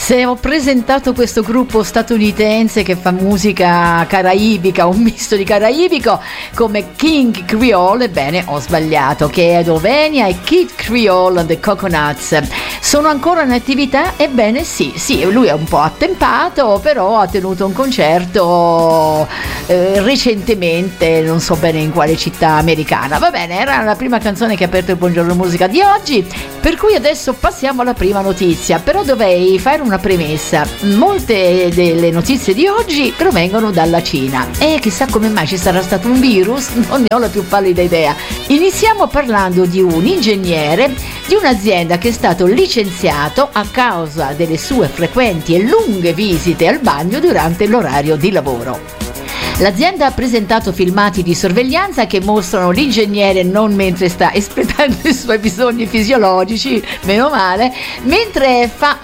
Se ho presentato questo gruppo statunitense che fa musica caraibica, un misto di caraibico, come King Creole, ebbene ho sbagliato, che è Ed Ovenia e Kid Creole and the Coconuts. Sono ancora in attività? Ebbene sì, lui è un po' attempato, però ha tenuto un concerto recentemente, non so bene in quale città americana. Va bene, era la prima canzone che ha aperto il Buongiorno Musica di oggi, per cui adesso passiamo alla prima notizia. Però dovrei fare una premessa: molte delle notizie di oggi provengono dalla Cina e chissà come mai ci sarà stato un virus, non ne ho la più pallida idea. Iniziamo parlando di un ingegnere di un'azienda che è stato licenziato a causa delle sue frequenti e lunghe visite al bagno durante l'orario di lavoro. L'azienda ha presentato filmati di sorveglianza che mostrano l'ingegnere non mentre sta espletando i suoi bisogni fisiologici, meno male, mentre fa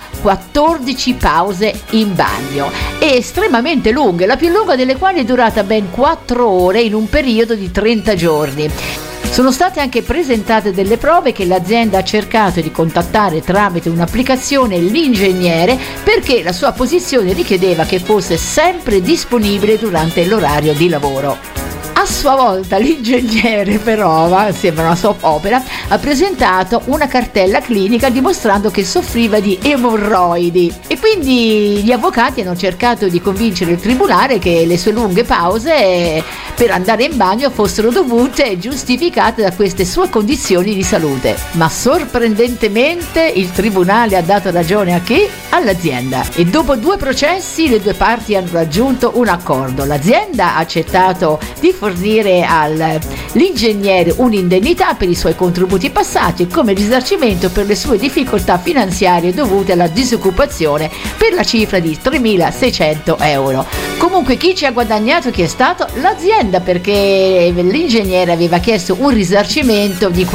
14 pause in bagno, estremamente lunghe, la più lunga delle quali è durata ben 4 ore in un periodo di 30 giorni. Sono state anche presentate delle prove che l'azienda ha cercato di contattare tramite un'applicazione l'ingegnere, perché la sua posizione richiedeva che fosse sempre disponibile durante l'orario di lavoro. A sua volta l'ingegnere però, sembra una soap opera, ha presentato una cartella clinica dimostrando che soffriva di emorroidi, e quindi gli avvocati hanno cercato di convincere il tribunale che le sue lunghe pause per andare in bagno fossero dovute e giustificate da queste sue condizioni di salute. Ma sorprendentemente il tribunale ha dato ragione a chi? All'azienda. E dopo 2 processi le due parti hanno raggiunto un accordo. L'azienda ha accettato di fornire all'ingegnere un'indennità per i suoi contributi passati come risarcimento per le sue difficoltà finanziarie dovute alla disoccupazione, per la cifra di 3.600 euro. Comunque chi ci ha guadagnato? Chi è stato? L'azienda, perché l'ingegnere aveva chiesto un risarcimento di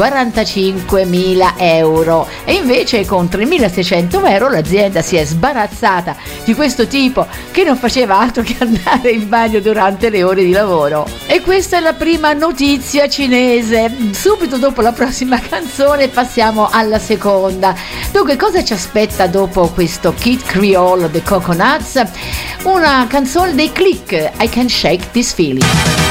45.000 euro e invece con 3.600 euro l'azienda si è sbarazzata di questo tipo che non faceva altro che andare in bagno durante le ore di lavoro. E questa è la prima notizia cinese. Subito dopo la prossima canzone passiamo alla seconda. Dunque, cosa ci aspetta dopo questo Kid Creole The Coconuts? Una canzone dei Click, I Can Shake This Feeling.